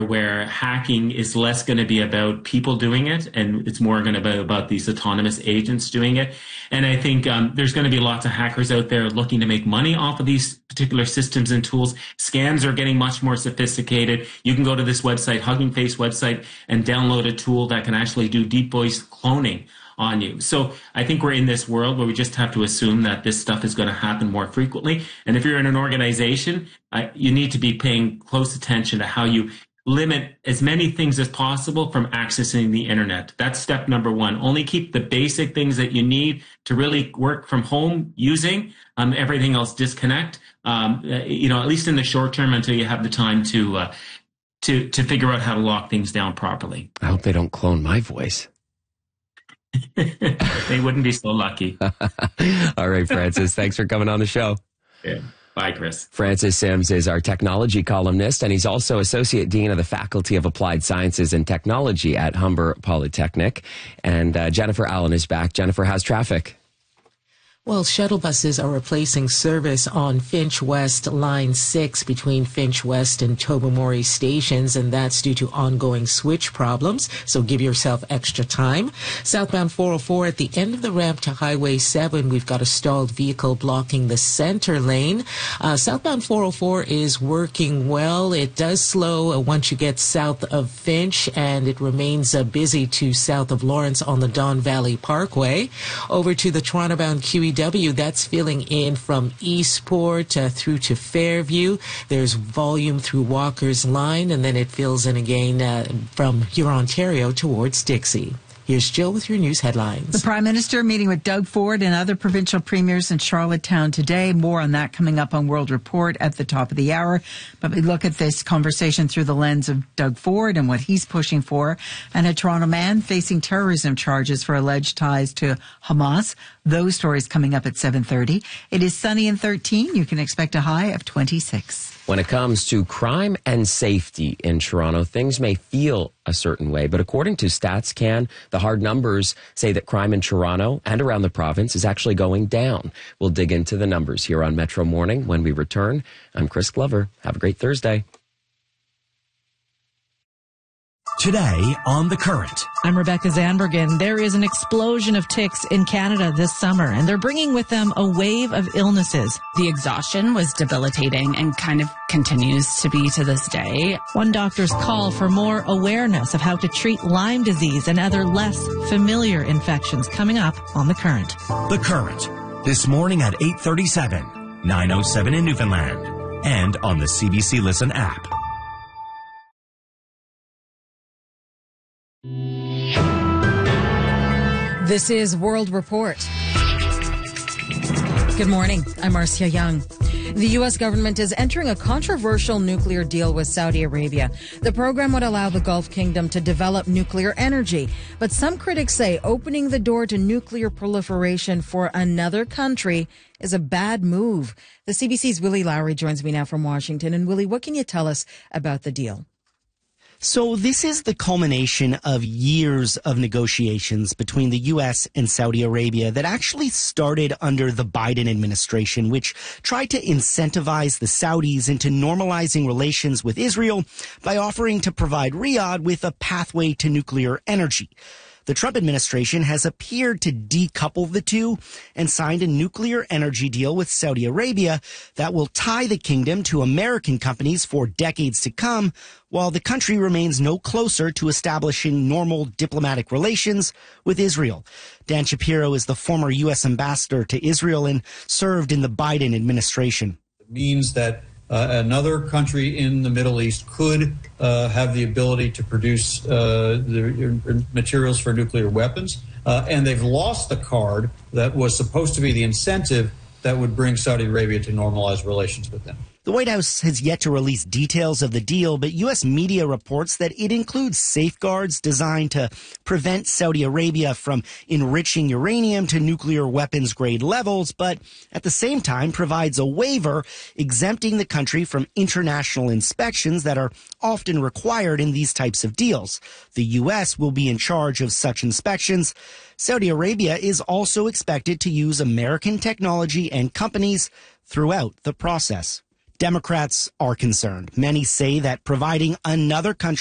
where hacking is less going to be about people doing it, and it's more going to be about these autonomous agents doing it. And I think there's going to be lots of hackers out there looking to make money off of these particular systems and tools. Scams are getting much more sophisticated. You can go to this website, Hugging Face website, and download a tool that can actually do deep voice cloning on you. So I think we're in this world where we just have to assume that this stuff is going to happen more frequently. And if you're in an organization, you need to be paying close attention to how you limit as many things as possible from accessing the internet. That's step number one. Only keep the basic things that you need to really work from home using. Everything else disconnect. At least in the short term, until you have the time to figure out how to lock things down properly. I hope they don't clone my voice. They wouldn't be so lucky. All right, Francis, thanks for coming on the show. Yeah. Bye, Chris. Francis Sims is our technology columnist, and he's also Associate Dean of the Faculty of Applied Sciences and Technology at Humber Polytechnic. And Jennifer Allen is back. Jennifer, how's traffic? Well, shuttle buses are replacing service on Finch West Line 6 between Finch West and Tobermory stations, and that's due to ongoing switch problems, so give yourself extra time. Southbound 404 at the end of the ramp to Highway 7, we've got a stalled vehicle blocking the center lane. Southbound 404 is working well. It does slow once you get south of Finch, and it remains busy to south of Lawrence on the Don Valley Parkway. Over to the Toronto-bound QEW, that's filling in from Eastport through to Fairview. There's volume through Walker's Line, and then it fills in again from Huron-Ontario towards Dixie. Here's Jill with your news headlines. The Prime Minister meeting with Doug Ford and other provincial premiers in Charlottetown today. More on that coming up on World Report at the top of the hour. But we look at this conversation through the lens of Doug Ford and what he's pushing for. And a Toronto man facing terrorism charges for alleged ties to Hamas. Those stories coming up at 7:30. It is sunny and 13. You can expect a high of 26. When it comes to crime and safety in Toronto, things may feel a certain way, but according to StatsCan, the hard numbers say that crime in Toronto and around the province is actually going down. We'll dig into the numbers here on Metro Morning when we return. I'm Chris Glover. Have a great Thursday. Today on The Current. I'm Rebecca Zanbergen. There is an explosion of ticks in Canada this summer, and they're bringing with them a wave of illnesses. The exhaustion was debilitating and kind of continues to be to this day. One doctor's call for more awareness of how to treat Lyme disease and other less familiar infections coming up on The Current. The Current. This morning at 8:37, 9:07 in Newfoundland, and on the CBC Listen app. This is World Report. Good morning. I'm Marcia Young. The U.S. government is entering a controversial nuclear deal with Saudi Arabia. The program would allow the Gulf Kingdom to develop nuclear energy. But some critics say opening the door to nuclear proliferation for another country is a bad move. The CBC's Willie Lowry joins me now from Washington. And Willie, what can you tell us about the deal? So this is the culmination of years of negotiations between the U.S. and Saudi Arabia that actually started under the Biden administration, which tried to incentivize the Saudis into normalizing relations with Israel by offering to provide Riyadh with a pathway to nuclear energy. The Trump administration has appeared to decouple the two and signed a nuclear energy deal with Saudi Arabia that will tie the kingdom to American companies for decades to come, while the country remains no closer to establishing normal diplomatic relations with Israel. Dan Shapiro is the former U.S. ambassador to Israel and served in the Biden administration. It means that another country in the Middle East could have the ability to produce the materials for nuclear weapons. And they've lost the card that was supposed to be the incentive that would bring Saudi Arabia to normalize relations with them. The White House has yet to release details of the deal, but U.S. media reports that it includes safeguards designed to prevent Saudi Arabia from enriching uranium to nuclear weapons grade levels, but at the same time provides a waiver exempting the country from international inspections that are often required in these types of deals. The U.S. will be in charge of such inspections. Saudi Arabia is also expected to use American technology and companies throughout the process. Democrats are concerned. Many say that providing another country